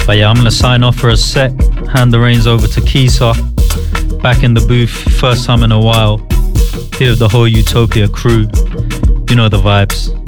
But yeah, I'm gonna sign off for a sec, hand the reins over to Kisa. Back in the booth, first time in a while. Here with the whole Utopia crew. You know the vibes.